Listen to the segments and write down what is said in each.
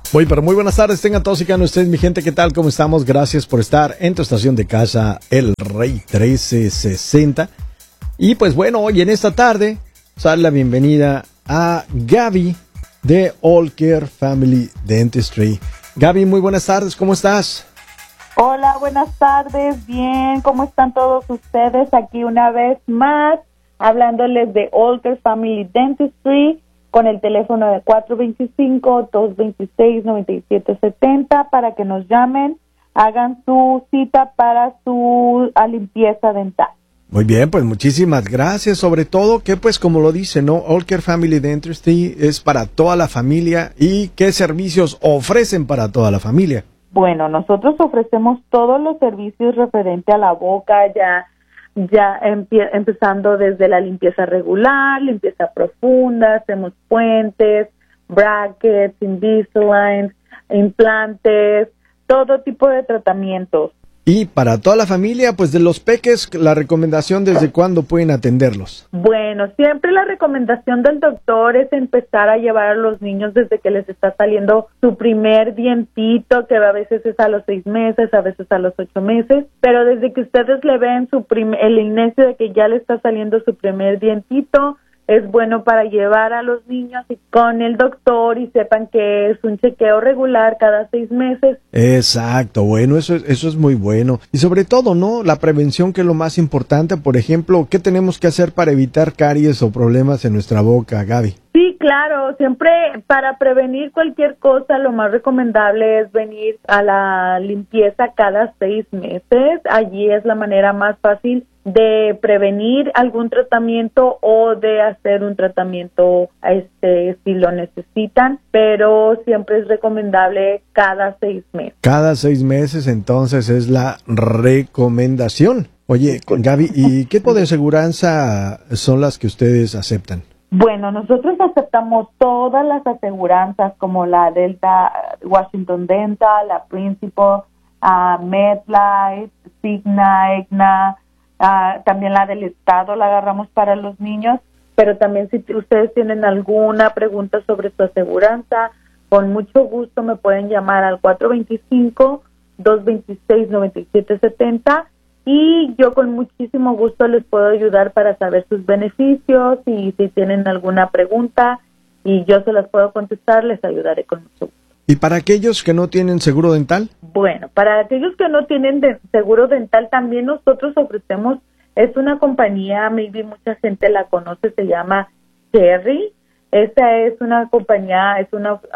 Pero muy buenas tardes, tengan todos y cada uno de ustedes, mi gente, ¿qué tal? ¿Cómo estamos? Gracias por estar en tu estación de casa, El Rey 1360. Y pues bueno, hoy en esta tarde, darle la bienvenida a Gaby de All Care Family Dentistry. Gaby, muy buenas tardes, ¿cómo estás? Hola, buenas tardes, bien, ¿cómo están todos ustedes? Aquí una vez más, hablándoles de All Care Family Dentistry, con el teléfono de 425-226-9770 para que nos llamen, hagan su cita para su limpieza dental. Muy bien, pues muchísimas gracias, sobre todo que pues como lo dice, ¿no? All Care Family Dentistry es para toda la familia. ¿Y qué servicios ofrecen para toda la familia? Bueno, nosotros ofrecemos todos los servicios referente a la boca, empezando desde la limpieza regular, limpieza profunda, hacemos puentes, brackets, Invisalign, implantes, todo tipo de tratamientos. Y para toda la familia, pues de los peques, la recomendación desde cuándo pueden atenderlos. Bueno, siempre la recomendación del doctor es empezar a llevar a los niños desde que les está saliendo su primer dientito, que a veces es a los 6 meses, a veces a los 8 meses, pero desde que ustedes le ven el inicio de que ya le está saliendo su primer dientito, es bueno para llevar a los niños con el doctor y sepan que es un chequeo regular cada 6 meses. Exacto, bueno, eso es muy bueno. Y sobre todo, ¿no? La prevención, que es lo más importante. Por ejemplo, ¿qué tenemos que hacer para evitar caries o problemas en nuestra boca, Gaby? Sí, claro, siempre para prevenir cualquier cosa, lo más recomendable es venir a la limpieza cada 6 meses. Allí es la manera más fácil de prevenir algún tratamiento o de hacer un tratamiento si lo necesitan, pero siempre es recomendable cada 6 meses. Cada 6 meses, entonces, es la recomendación. Oye, Gaby, ¿y qué tipo de aseguranza son las que ustedes aceptan? Bueno, nosotros aceptamos todas las aseguranzas como la Delta, Washington Dental, la Principal, MedLife, Cigna, Aetna, también la del Estado la agarramos para los niños, pero también si ustedes tienen alguna pregunta sobre su aseguranza, con mucho gusto me pueden llamar al 425-226-9770 y yo con muchísimo gusto les puedo ayudar para saber sus beneficios y si tienen alguna pregunta y yo se las puedo contestar, les ayudaré con mucho gusto. ¿Y para aquellos que no tienen seguro dental? Bueno, para aquellos que no tienen seguro dental, también nosotros ofrecemos, es una compañía, maybe mucha gente la conoce, se llama Cherry. Esta es una compañía, es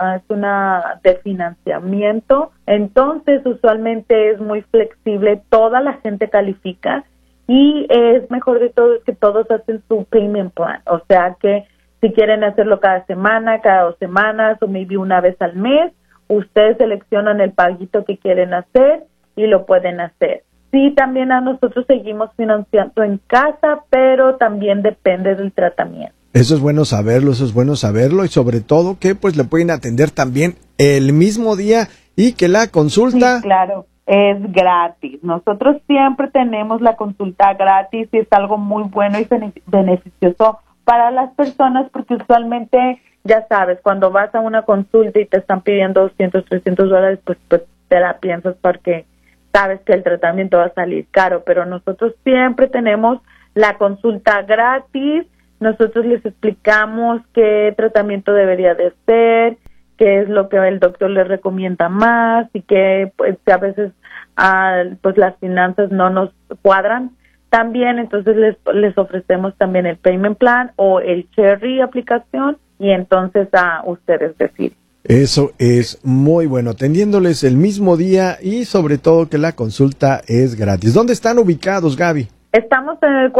una de financiamiento, entonces usualmente es muy flexible, toda la gente califica y es mejor de todo es que todos hacen su payment plan, o sea que si quieren hacerlo cada semana, cada 2 semanas o maybe una vez al mes, ustedes seleccionan el paguito que quieren hacer y lo pueden hacer. Sí, también a nosotros seguimos financiando en casa, pero también depende del tratamiento. Eso es bueno saberlo y sobre todo que pues le pueden atender también el mismo día y que la consulta... Sí, claro, es gratis. Nosotros siempre tenemos la consulta gratis y es algo muy bueno y beneficioso para las personas porque usualmente, ya sabes, cuando vas a una consulta y te están pidiendo $200, $300, pues te la piensas porque sabes que el tratamiento va a salir caro, pero nosotros siempre tenemos la consulta gratis. Nosotros les explicamos qué tratamiento debería de ser, qué es lo que el doctor les recomienda más y que pues a veces pues las finanzas no nos cuadran también, entonces les ofrecemos también el payment plan o el Cherry aplicación y entonces ustedes deciden. Eso es muy bueno, atendiéndoles el mismo día y sobre todo que la consulta es gratis. ¿Dónde están ubicados, Gaby? Estamos en el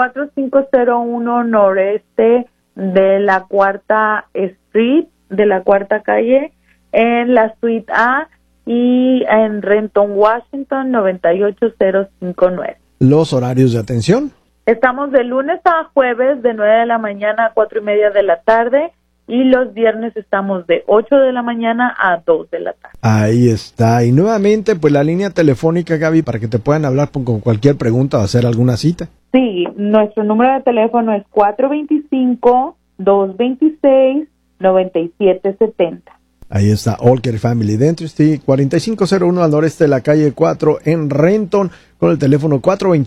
4501 noreste de la 4ª Street, de la 4ª calle, en la Suite A y en Renton, Washington, 98059. ¿Los horarios de atención? Estamos de lunes a jueves de 9 de la mañana a 4:30 de la tarde y los viernes estamos de 8 de la mañana a 2 de la tarde. Ahí está. Y nuevamente, pues la línea telefónica, Gaby, para que te puedan hablar con cualquier pregunta o hacer alguna cita. Sí, nuestro número de teléfono es 425-226-9770. Ahí está All Care Family Dentistry, 4501 al noreste de la calle 4 en Renton, con el teléfono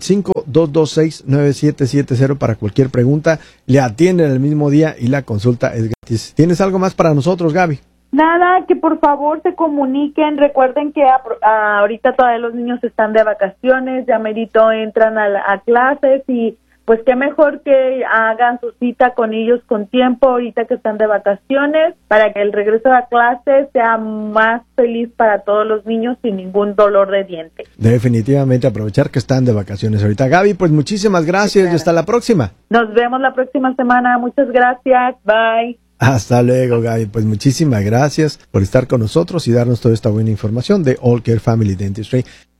425-226-9770 para cualquier pregunta. Le atienden el mismo día y la consulta es gratis. ¿Tienes algo más para nosotros, Gaby? Nada, que por favor se comuniquen. Recuerden que ahorita todavía los niños están de vacaciones, ya merito entran a clases y pues qué mejor que hagan su cita con ellos con tiempo ahorita que están de vacaciones para que el regreso a clases sea más feliz para todos los niños sin ningún dolor de diente. Definitivamente aprovechar que están de vacaciones ahorita. Gaby, pues muchísimas gracias, sí, y hasta la próxima. Nos vemos la próxima semana. Muchas gracias. Bye. Hasta luego, Gaby. Pues muchísimas gracias por estar con nosotros y darnos toda esta buena información de All Care Family Dentistry.